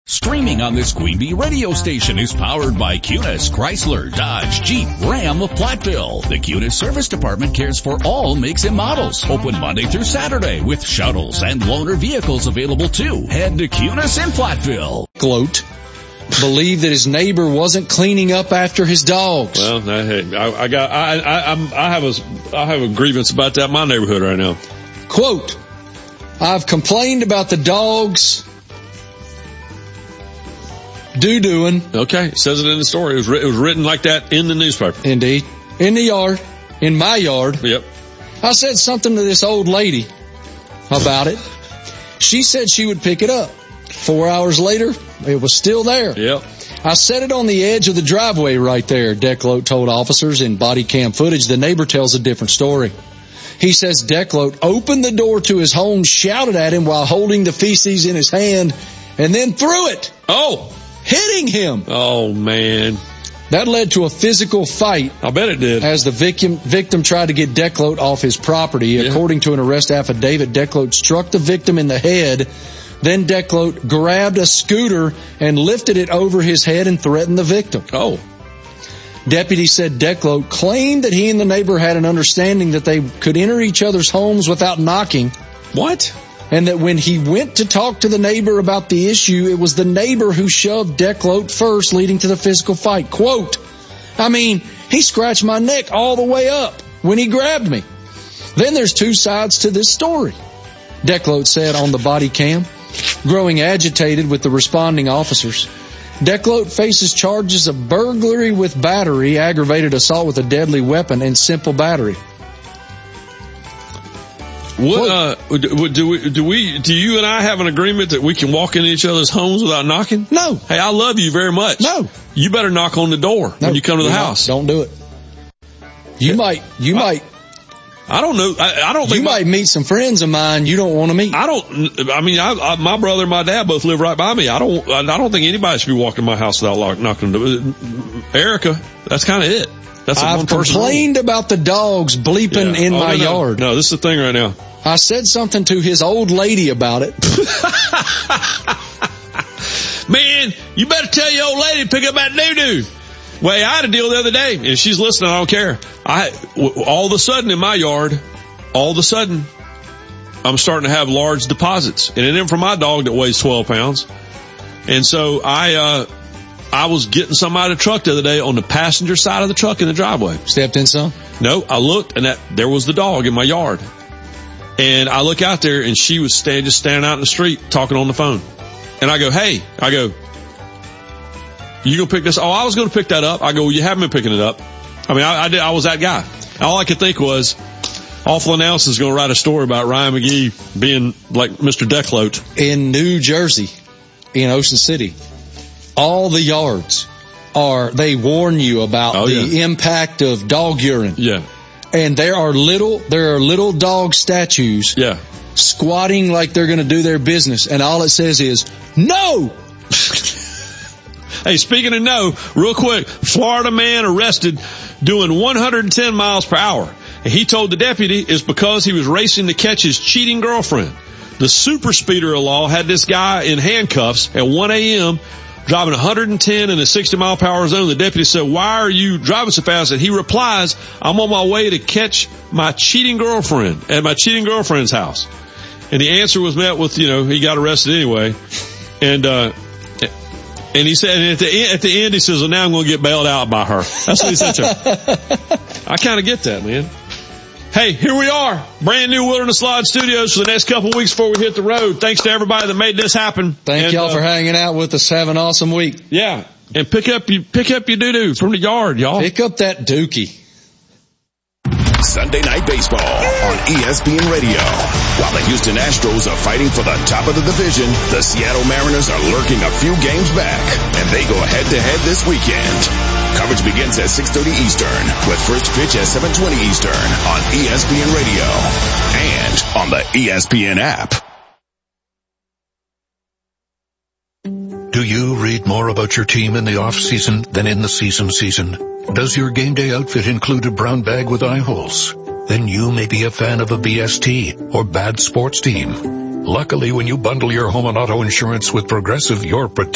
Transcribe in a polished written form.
Streaming on this Queen Bee radio station is powered by Cunis, Chrysler, Dodge, Jeep, Ram of Platteville. The Cunis Service Department cares for all makes and models. Open Monday through Saturday with shuttles and loaner vehicles available too. Head to Cunis in Platteville. Gloat believed that his neighbor wasn't cleaning up after his dogs. Well, hey, I have a grievance about that in my neighborhood right now. Quote, I've complained about the dogs doo-dooing. Okay, it says it in the story. It was written like that in the newspaper. Indeed. In the yard. In my yard. Yep. I said something to this old lady about it. She said she would pick it up. 4 hours later, it was still there. Yep. I set it on the edge of the driveway right there, Decloat told officers in body cam footage. The neighbor tells a different story. He says Decloat opened the door to his home, shouted at him while holding the feces in his hand, and then threw it. Oh! Hitting him. Oh, man. That led to a physical fight. I bet it did. As the victim tried to get Decloat off his property. Yeah. According to an arrest affidavit, Decloat struck the victim in the head. Then Decloat grabbed a scooter and lifted it over his head and threatened the victim. Oh. Deputies said Decloat claimed that he and the neighbor had an understanding that they could enter each other's homes without knocking. What? And that when he went to talk to the neighbor about the issue, it was the neighbor who shoved Decloat first, leading to the physical fight. Quote, I mean, he scratched my neck all the way up when he grabbed me. Then there's two sides to this story, Decloat said on the body cam, growing agitated with the responding officers. Decloat faces charges of burglary with battery, aggravated assault with a deadly weapon, and simple battery. What, do you and I have an agreement that we can walk into each other's homes without knocking? No. Hey, I love you very much. No. You better knock on the door when you come to the house. Don't do it. You might. I don't know. I don't think you might meet some friends of mine you don't want to meet. My brother and my dad both live right by me. I don't think anybody should be walking my house without knocking on the door. Erica, that's kind of it. I've complained about the dogs bleeping in my yard. No, this is the thing right now. I said something to his old lady about it. Man, you better tell your old lady to pick up that doo-doo. Well, I had a deal the other day, and she's listening, I don't care. All of a sudden in my yard, I'm starting to have large deposits. And it isn't for my dog that weighs 12 pounds. And so I was getting some out of the truck the other day on the passenger side of the truck in the driveway. Stepped in some? No, I looked, and there was the dog in my yard. And I look out there, and she was just standing out in the street talking on the phone. And I go, hey, you gonna pick this? Oh, I was gonna pick that up. I go, well, you haven't been picking it up. I mean, I was that guy. All I could think was, Awful Announce is gonna write a story about Ryan McGee being like Mr. Decloat. In New Jersey, in Ocean City, all the yards they warn you about the impact of dog urine. Yeah. And there are little dog statues. Yeah. Squatting like they're going to do their business, and all it says is, no! Hey, speaking of no, real quick, Florida man arrested doing 110 miles per hour. And he told the deputy it's because he was racing to catch his cheating girlfriend. The super speeder law had this guy in handcuffs at 1 a.m., driving 110 in a 60-mile-per-hour zone. The deputy said, why are you driving so fast? And he replies, I'm on my way to catch my cheating girlfriend at my cheating girlfriend's house. And the answer was met with, he got arrested anyway. And he said, and at the end, he says, well, now I'm going to get bailed out by her. That's what he said to her. I kind of get that, man. Hey, here we are. Brand new Wilderness Lodge Studios for the next couple of weeks before we hit the road. Thanks to everybody that made this happen. Thank y'all for hanging out with us. Have an awesome week. Yeah. And pick up your doo-doo from the yard, y'all. Pick up that dookie. Sunday Night Baseball on ESPN Radio. While the Houston Astros are fighting for the top of the division, the Seattle Mariners are lurking a few games back, and they go head-to-head this weekend. Coverage begins at 6:30 Eastern, with first pitch at 7:20 Eastern on ESPN Radio and on the ESPN app. Do you read more about your team in the off-season than in the season? Does your game day outfit include a brown bag with eye holes? Then you may be a fan of a BST or bad sports team. Luckily, when you bundle your home and auto insurance with Progressive, you're protected.